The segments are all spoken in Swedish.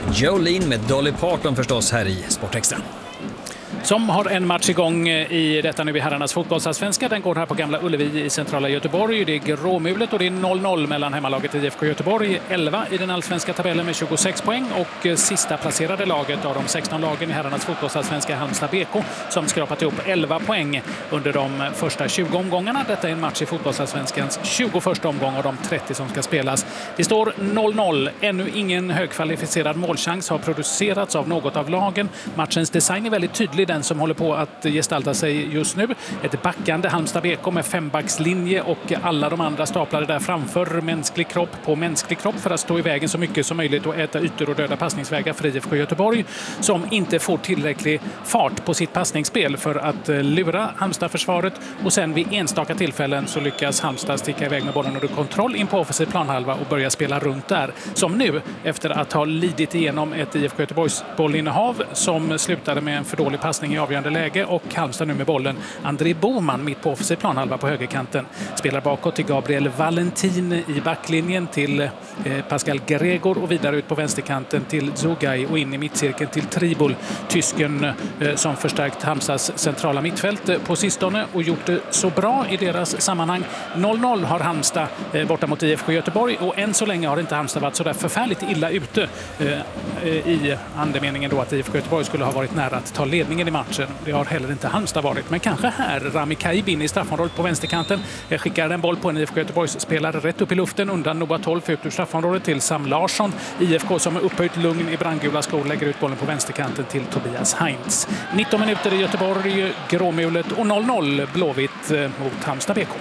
Jolene med Dolly Parton förstås här i Sportextra. Som har en match igång i detta nu i herrarnas fotbollsallsvenska. Den går här på Gamla Ullevi i centrala Göteborg. Det är gråmulet och det är 0-0 mellan hemmalaget IFK Göteborg, 11 i den allsvenska tabellen med 26 poäng, och sista placerade laget av de 16 lagen i herrarnas fotbollsallsvenska, Halmstad BK, som skrapat ihop 11 poäng under de första 20 omgångarna. Detta är en match i fotbollsallsvenskans 21 omgång av de 30 som ska spelas. Det står 0-0. Ännu ingen högkvalificerad målchans har producerats av något av lagen. Matchens design är väldigt tydlig, den som håller på att gestalta sig just nu. Ett backande Halmstad BK med fembackslinje och alla de andra staplade där framför, mänsklig kropp på mänsklig kropp, för att stå i vägen så mycket som möjligt och äta ytor och döda passningsvägar för IFK Göteborg, som inte får tillräcklig fart på sitt passningsspel för att lura Halmstad-försvaret, och sen vid enstaka tillfällen så lyckas Halmstad sticka iväg med bollen under kontroll in på offensiv planhalva och börja spela runt där. Som nu, efter att ha lidit igenom ett IFK Göteborgs bollinnehav som slutade med en för dålig passning i avgörande läge, och Halmstad nu med bollen. André Boman mitt på offensiv planhalva på högerkanten spelar bakåt till Gabriel Valentin i backlinjen, till Pascal Gregor och vidare ut på vänsterkanten till Zugay och in i mittcirkeln till Tribul, tysken som förstärkt Halmstads centrala mittfält på sistone och gjort det så bra i deras sammanhang. 0-0 har Halmstad borta mot IFK Göteborg, och än så länge har inte Halmstad varit så där förfärligt illa ute i andemeningen då att IFK Göteborg skulle ha varit nära att ta ledningen i matchen. Det har heller inte Halmstad varit, men kanske här. Rami Kaibin i straffområdet på vänsterkanten skickar en boll på en IFK Göteborgs spelare rätt upp i luften undan Noah Tolf ut ur straffområdet till Sam Larsson. IFK som är upphöjt lugn i brandgula skor lägger ut bollen på vänsterkanten till Tobias Heinz. 19 minuter i Göteborg, gråmulet, och 0-0 Blåvitt mot Halmstad BK.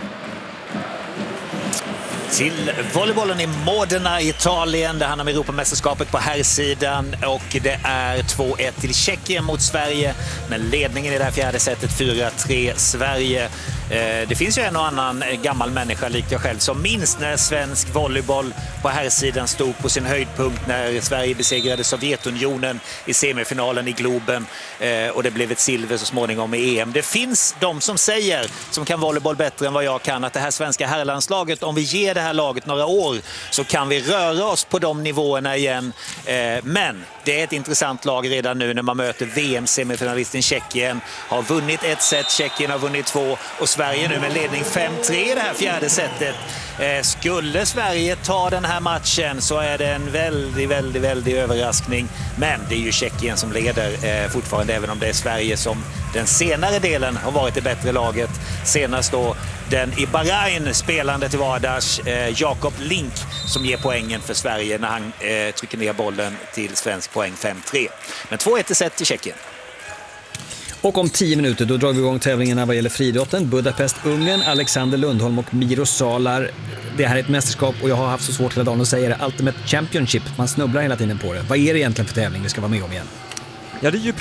Till volleybollen i Modena, Italien. Det handlar om Europamästerskapet på herrsidan, och det är 2-1 till Tjeckien mot Sverige. Men ledningen i det här fjärde setet 4-3 Sverige. Det finns ju en och annan gammal människa likt jag själv som minns när svensk volleyboll på herrsidan stod på sin höjdpunkt när Sverige besegrade Sovjetunionen i semifinalen i Globen, och det blev ett silver så småningom i EM. Det finns de som säger, som kan volleyboll bättre än vad jag kan, att det här svenska herrlandslaget, om vi ger det här laget några år så kan vi röra oss på de nivåerna igen. Men det är ett intressant lag redan nu när man möter VM-semifinalisten Tjeckien. Har vunnit ett set, Tjeckien har vunnit 2, och Sverige nu med ledning 5-3 i det här fjärde setet. Skulle Sverige ta den här matchen så är det en väldigt överraskning. Men det är ju Tjeckien som leder fortfarande, även om det är Sverige som den senare delen har varit det bättre laget. Senast då den i Bahrain spelande till vardags Jakob Link som ger poängen för Sverige när han trycker ner bollen till svensk poäng 5-3. Men 2-1 set till Tjeckien. Och om 10 minuter då drar vi igång tävlingarna vad gäller friidrotten. Budapest, Ungern, Alexander Lundholm och Miro Salar. Det här är ett mästerskap, och jag har haft så svårt hela dagen att säga det. Ultimate Championship, man snubblar hela tiden på det. Vad är det egentligen för tävling vi ska vara med om igen? Ja, det är ju